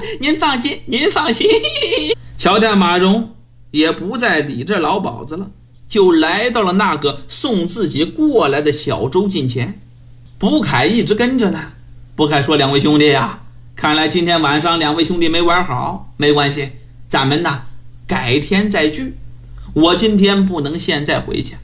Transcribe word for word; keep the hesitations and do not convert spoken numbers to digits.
您放心，您放心。乔天马荣也不再理这老鸨子了，就来到了那个送自己过来的小周近前。卜凯一直跟着呢。卜凯说：“两位兄弟呀，看来今天晚上两位兄弟没玩好，没关系，咱们呢改天再聚。我今天不能现在回去，